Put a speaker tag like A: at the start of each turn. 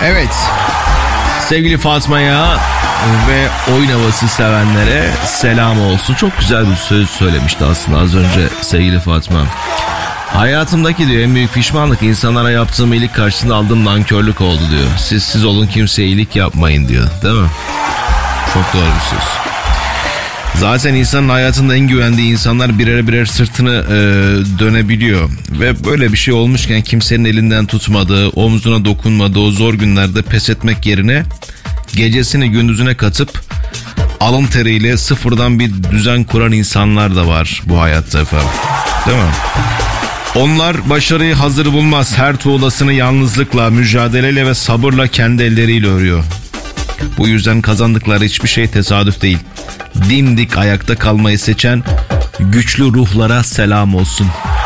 A: Evet. Sevgili Fatma'ya ve oyun havası sevenlere selam olsun. Çok güzel bir söz söylemişti aslında az önce sevgili Fatma. Hayatımdaki diyor en büyük pişmanlık insanlara yaptığım iyilik karşısında aldığım nankörlük oldu diyor. Siz olun, kimseye iyilik yapmayın diyor, değil mi? Çok doğru bir söz. Zaten insanın hayatında en güvendiği insanlar birer sırtını dönebiliyor. Ve böyle bir şey olmuşken kimsenin elinden tutmadığı, omzuna dokunmadığı o zor günlerde pes etmek yerine gecesini gündüzüne katıp alın teriyle sıfırdan bir düzen kuran insanlar da var bu hayatta efendim. Değil mi? Onlar başarıyı hazır bulmaz. Her tuğlasını yalnızlıkla, mücadeleyle ve sabırla kendi elleriyle örüyor. Bu yüzden kazandıkları hiçbir şey tesadüf değil. Dimdik ayakta kalmayı seçen güçlü ruhlara selam olsun.